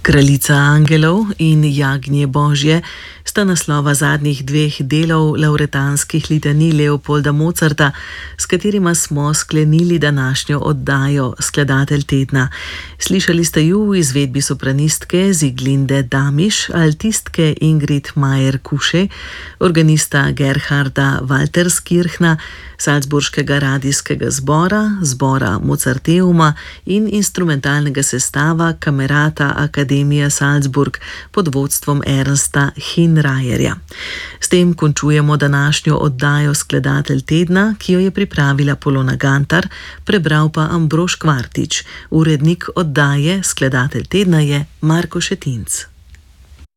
Kraljica angelov in Jagnje Božje sta naslova zadnjih dveh delov lavretanskih litanij Leopolda Mozarta, s katerima smo sklenili današnjo oddajo Skladatelj tedna. Slišali ste ju v izvedbi sopranistke Ziglinde Damiš, altistke Ingrid Majer-Kuše, organista Gerharda Walterskirchna, Salzburškega radijskega zbora, zbora Mozarteuma in instrumentalnega sestava Kamerata Akademija Salzburg pod vodstvom Ernsta Hinrajerja. S tem končujemo današnjo oddajo Skladatelj tedna, ki jo je pripravila Polona Gantar, prebral pa Ambrož Kvartič. Urednik oddaje Skladatelj tedna je Marko Šetinc.